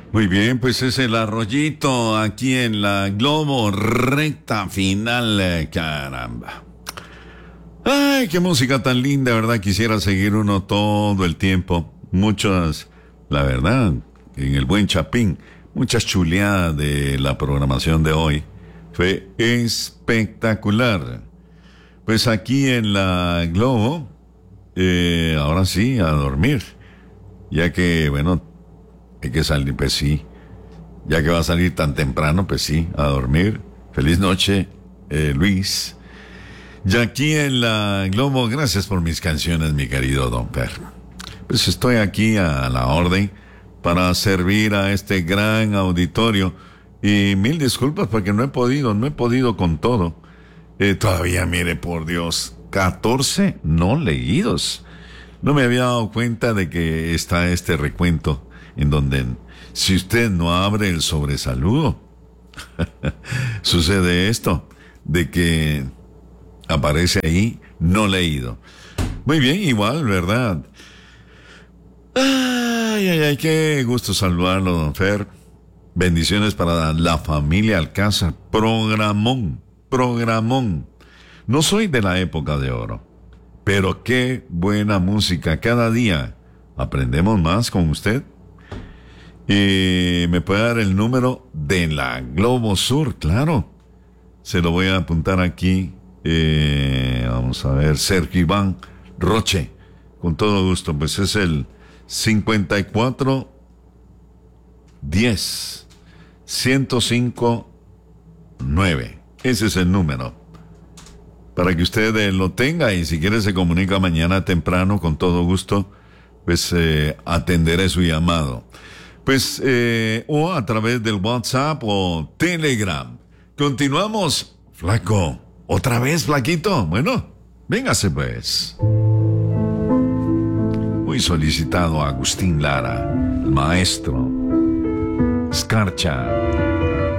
Muy bien, pues es el Arroyito aquí en la Globo, recta final, caramba. Ay, qué música tan linda, ¿verdad? Quisiera seguir uno todo el tiempo. Muchas, la verdad, en el buen Chapín, muchas chuleadas de la programación de hoy. Fue espectacular. Pues aquí en la Globo, ahora sí, a dormir. Ya que, bueno, hay que salir, pues sí. Ya que va a salir tan temprano, pues sí, a dormir. Feliz noche, Luis. Y aquí en la Globo, gracias por mis canciones, mi querido Don Per. Pues estoy aquí a la orden para servir a este gran auditorio. Y mil disculpas porque no he podido con todo. Todavía, mire, por Dios, 14 no leídos. No me había dado cuenta de que está este recuento en donde si usted no abre el sobresaludo, sucede esto, de que aparece ahí no leído. Muy bien, igual, ¿verdad? Ay, qué gusto saludarlo, don Fer. Bendiciones para la familia Alcázar. Programón. No soy de la época de oro, pero qué buena música. Cada día aprendemos más con usted. Y me puede dar el número de la Globo Sur, claro. Se lo voy a apuntar aquí. Vamos a ver, Sergio Iván Roche. Con todo gusto, pues es el 54 10 105 9. Ese es el número. Para que usted lo tenga y si quiere se comunica mañana temprano, con todo gusto, pues atenderé su llamado. Pues, o a través del WhatsApp o Telegram. Continuamos, flaco. ¿Otra vez, flaquito? Bueno, véngase pues. Muy solicitado Agustín Lara, el maestro. Escarcha.